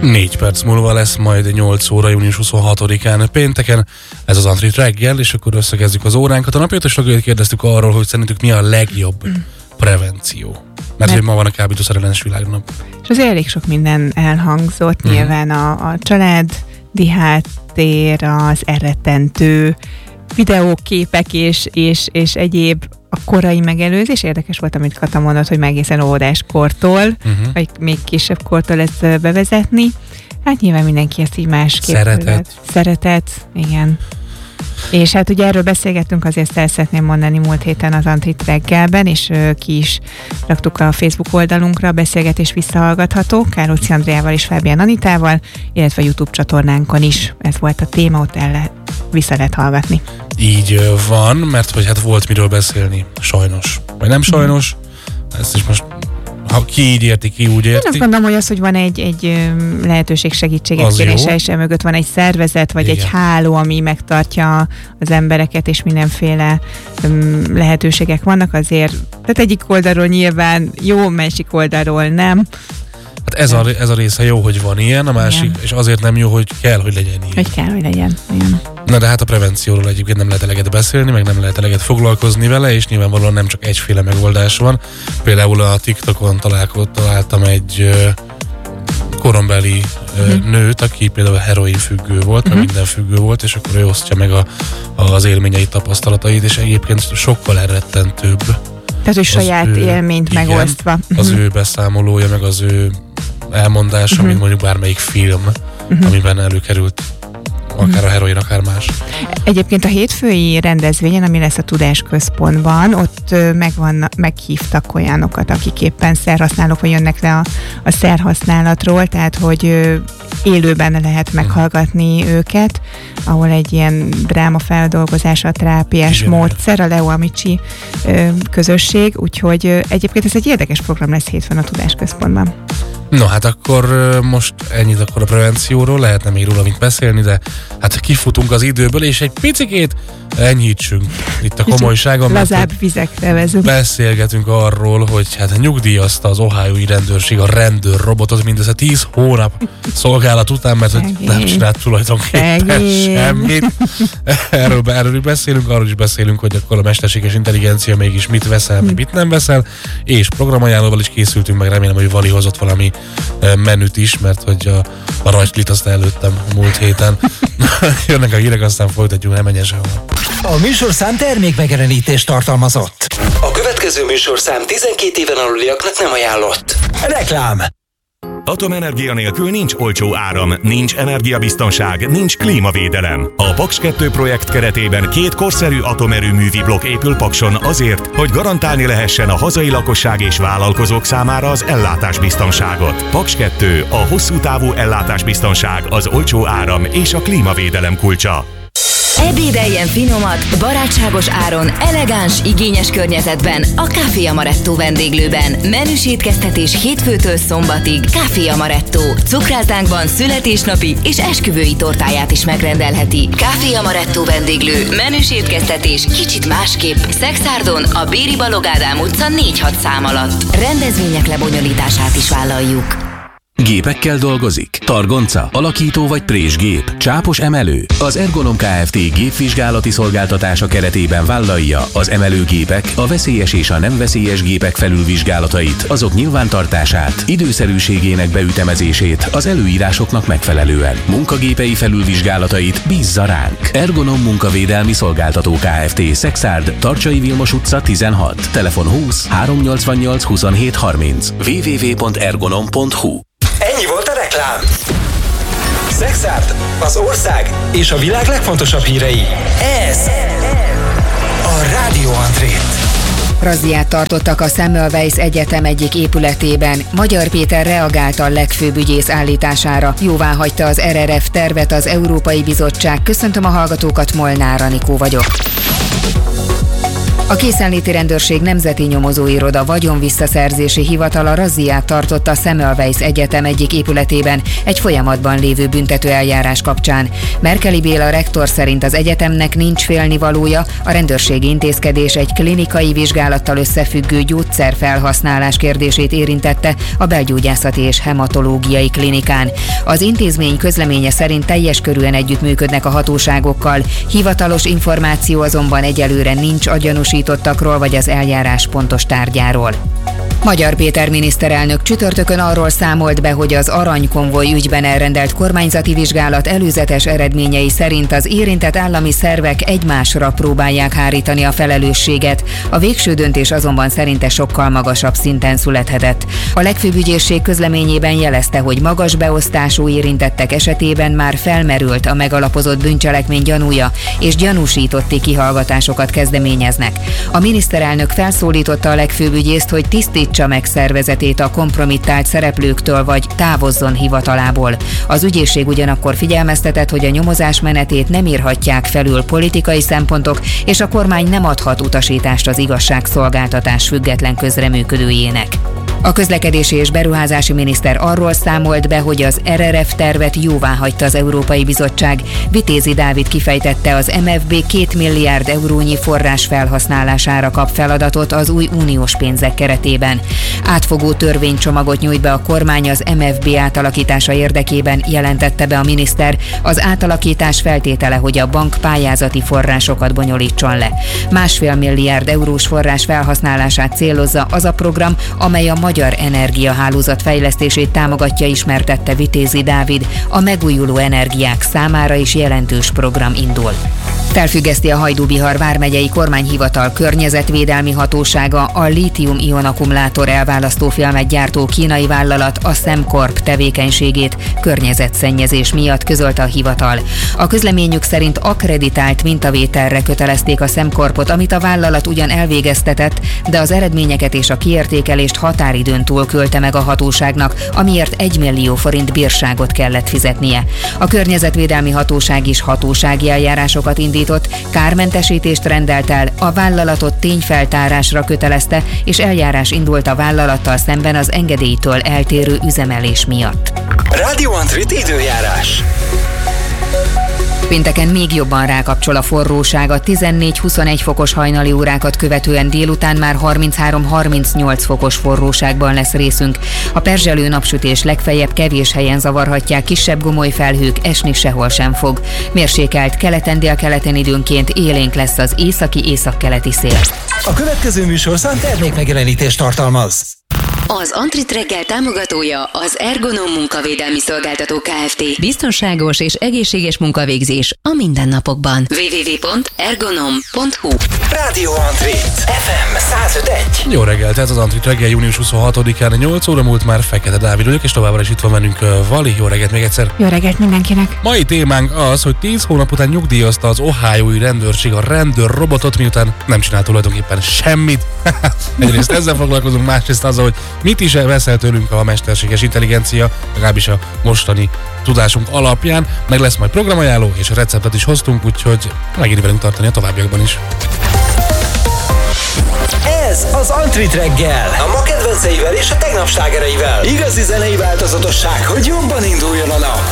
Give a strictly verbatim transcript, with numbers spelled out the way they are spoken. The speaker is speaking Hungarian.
Négy perc múlva lesz majd nyolc óra, június huszonhatodikán pénteken. Ez az Antrit reggel, és akkor összekezdjük az óránkat. A napját kérdeztük arról, hogy szerintük mi a legjobb prevenció. Mert, Mert... hogy ma van a kábítószerellenes világnap. És azért elég sok minden elhangzott, uh-huh. nyilván a, a családi háttér, az elrettentő videóképek és, és, és egyéb a korai megelőzés. Érdekes volt, amit Kata mondott, hogy egészen óvodáskortól, uh-huh. vagy még kisebb kortól ezt bevezetni. Hát nyilván mindenki ezt így másképp. Szeretet. Szeretet, igen. És hát ugye erről beszélgettünk, azért el szeretném mondani múlt héten az Antrit reggelben, és uh, ki is raktuk a Facebook oldalunkra, a beszélgetés visszahallgatható, Károlci Andréával és Fábián Anitával, illetve a YouTube csatornánkon is. Ez volt a téma, ott el le, vissza lehet hallgatni. Így van, mert hogy hát volt miről beszélni, sajnos. Vagy nem sajnos, mm. ezt is most ha ki így érti, ki úgy érti. Én azt gondolom, hogy az, hogy van egy, egy lehetőség segítséget kérése, és emögött van egy szervezet, vagy igen. egy háló, ami megtartja az embereket, és mindenféle um, lehetőségek vannak azért. Tehát egyik oldalról nyilván jó, másik oldalról nem. Hát ez a, ez a része jó, hogy van ilyen, a másik, igen. és azért nem jó, hogy kell, hogy legyen ilyen. Hogy kell, hogy legyen. Igen. Na de hát a prevencióról egyébként nem lehet eleget beszélni, meg nem lehet eleget foglalkozni vele, és nyilvánvalóan nem csak egyféle megoldás van. Például a TikTokon találtam egy uh, korombeli uh, uh-huh. nőt, aki például heroin függő volt, uh-huh. meg minden függő volt, és akkor ő osztja meg a, az élményeit, tapasztalatait, és egyébként sokkal elrettentőbb. Tehát, hogy saját ő, élményt igen, megosztva. Az uh-huh. ő beszámolója, meg az ő elmondása, uh-huh. mint mondjuk bármelyik film, uh-huh. amiben előkerült akár a heroin, akár más. Egyébként a hétfői rendezvényen, ami lesz a Tudásközpontban, ott megvan, meghívtak olyanokat, akik éppen szerhasználók, vagy jönnek le a, a szerhasználatról, tehát hogy élőben lehet meghallgatni őket, ahol egy ilyen drámafeldolgozás, a terápiás igen, módszer, a Leo Amici közösség, úgyhogy egyébként ez egy érdekes program lesz hétfőn a Tudásközpontban. No, hát akkor most ennyit akkor a prevencióról, lehetne még róla mint beszélni, de hát kifutunk az időből, és egy picikét enyhítsünk itt a komolyságon. Lazább vizekre vezünk. Beszélgetünk arról, hogy hát nyugdíjazta az Ohiói rendőrség a rendőr robotot mindössze tíz hónap szolgálat után, mert hogy nem csinált tulajdonképpen semmit. Erről, erről beszélünk, arról is beszélünk, hogy akkor a mesterséges intelligencia mégis mit veszel, hmm. mit nem veszel, és programajánlóval is készültünk, meg remélem, hogy Vali hozott valami menüt is, mert hogy a, a rajtlit azt előttem a múlt héten. Jönnek a hírek, aztán folytatjuk, nem menjen sehol. A műsorszám termék megjelenítést tartalmazott. A következő műsorszám tizenkét éven aluliaknak nem ajánlott. Reklám. Atomenergia nélkül nincs olcsó áram, nincs energiabiztonság, nincs klímavédelem. A Paks kettő projekt keretében két korszerű atomerőművi blokk épül Pakson azért, hogy garantálni lehessen a hazai lakosság és vállalkozók számára az ellátásbiztonságot. Paks kettő, a hosszú távú ellátásbiztonság, az olcsó áram és a klímavédelem kulcsa. Ebédeljen finomat, barátságos áron, elegáns, igényes környezetben a Café Amaretto vendéglőben. Menüs étkeztetés hétfőtől szombatig. Café Amaretto. Cukrátánkban születésnapi és esküvői tortáját is megrendelheti. Café Amaretto vendéglő. Menüs étkeztetés kicsit másképp. Szexárdon, a Béri Balogh Ádám utca négy hat szám alatt. Rendezvények lebonyolítását is vállaljuk. Gépekkel dolgozik? Targonca, alakító vagy présgép? Csápos emelő? Az Ergonom Kft. Gépvizsgálati szolgáltatása keretében vállalja az emelőgépek, a veszélyes és a nem veszélyes gépek felülvizsgálatait, azok nyilvántartását, időszerűségének beütemezését az előírásoknak megfelelően. Munkagépei felülvizsgálatait bízza ránk. Ergonom Munkavédelmi Szolgáltató Kft. Szexárd, Tarcsai Vilmos utca tizenhat. Telefon húsz háromszáznyolcvannyolc huszonhét harminc. double-u double-u double-u pont ergonom pont hu. Ennyi volt a reklám. Szexárd, az ország és a világ legfontosabb hírei. Ez a Rádió Antrit. Razziát tartottak a Semmelweis Egyetem egyik épületében. Magyar Péter reagált a legfőbb ügyész állítására. Jóváhagyta az er er ef tervet az Európai Bizottság. Köszöntöm a hallgatókat, Molnár Anikó vagyok. A Készenléti Rendőrség Nemzeti Nyomozóiroda vagyonvisszaszerzési hivatala razziát tartott a Semmelweis Egyetem egyik épületében egy folyamatban lévő büntetőeljárás kapcsán. Merkeli Béla rektor szerint az egyetemnek nincs félnivalója, a rendőrségi intézkedés egy klinikai vizsgálattal összefüggő gyógyszerfelhasználás kérdését érintette a belgyógyászati és hematológiai klinikán. Az intézmény közleménye szerint teljes körűen együttműködnek a hatóságokkal, hivatalos információ azonban egyelőre nincs a gyanúsítottakról vagy az eljárás pontos tárgyáról. Magyar Péter miniszterelnök csütörtökön arról számolt be, hogy az aranykonvoj ügyben elrendelt kormányzati vizsgálat előzetes eredményei szerint az érintett állami szervek egymásra próbálják hárítani a felelősséget. A végső döntés azonban szerinte sokkal magasabb szinten születhetett. A legfőbb ügyészség közleményében jelezte, hogy magas beosztású érintettek esetében már felmerült a megalapozott bűncselekmény gyanúja, és gyanúsítotti kihallgatásokat kezdeményeznek. A miniszterelnök felszólította a legfőbb ügyészt, hogy tisztítsa meg szervezetét a kompromittált szereplőktől vagy távozzon hivatalából. Az ügyészség ugyanakkor figyelmeztetett, hogy a nyomozás menetét nem írhatják felül politikai szempontok, és a kormány nem adhat utasítást az igazságszolgáltatás független közreműködőjének. A közlekedési és beruházási miniszter arról számolt be, hogy az er er ef tervet jóváhagyta az Európai Bizottság. Vitézi Dávid kifejtette, az em ef bé két milliárd eurónyi forrás felhasználására kap feladatot az új uniós pénzek keretében. Átfogó törvénycsomagot nyújt be a kormány az em ef bé átalakítása érdekében, jelentette be a miniszter. Az átalakítás feltétele, hogy a bank pályázati forrásokat bonyolítson le. Másfél milliárd eurós forrás felhasználását célozza az a program, amely a magyar energiahálózat fejlesztését támogatja, ismertette Vitézi Dávid. A megújuló energiák számára is jelentős program indul. Felfüggeszti a Hajdú-Bihar vármegyei kormányhivatal környezetvédelmi hatósága a lítium-ion akkumulátor elválasztófilmet gyártó kínai vállalat, a Semcorp tevékenységét környezetszennyezés miatt, közölte a hivatal. A közleményük szerint akkreditált mintavételre kötelezték a Semcorpot, amit a vállalat ugyan elvégeztetett, de az eredményeket és a kiértékelést határidőn túl küldte meg a hatóságnak, amiért egy millió forint bírságot kellett fizetnie. A környezetvédelmi hatóság is hatósági eljárásokat indított, kármentesítést rendelt el, a vállalatot tényfeltárásra kötelezte, és eljárás indult a vállalattal szemben az engedélytől eltérő üzemelés miatt. Radio Antrit időjárás. Pénteken még jobban rákapcsol a forróság, a tizennégy-huszonegy fokos hajnali órákat követően délután már harminchárom-harmincnyolc fokos forróságban lesz részünk. A perzselő napsütés legfeljebb kevés helyen zavarhatják, kisebb gomoly felhők, esni sehol sem fog. Mérsékelt keleten-délkeleten időnként élénk lesz az északi-északkeleti szél. A következő műsorszám termékmegjelenítést tartalmaz. Az Antrit reggel támogatója az Ergonom munkavédelmi szolgáltató Kft. Biztonságos és egészséges munkavégzés a mindennapokban. double-u double-u double-u pont ergonom pont hu Radio Antrit ef em száz öt egy. Jó reggelt, ez az Antrit reggel június huszonhatodikán, nyolc óra múlt már, Fekete Dávid vagyok, és továbbra is itt van velünk Vali. Jó reggelt még egyszer. Jó reggelt mindenkinek. Mai témánk az, hogy tíz hónap után nyugdíjazta az Ohiói rendőrség a rendőrrobotot, miután nem csinált tulajdonképpen semmit. Egyrészt ezzel foglalkozunk, másrészt azzal, hogy mit is veszel tőlünk a mesterséges intelligencia, legalábbis a mostani tudásunk alapján, meg lesz majd programajánló, és a receptet is hoztunk, úgyhogy megint velünk tartani a továbbiakban is. Ez az Antrit reggel, a ma kedvenceivel és a tegnap slágereivel. Igazi zenei változatosság, hogy jobban induljon a nap.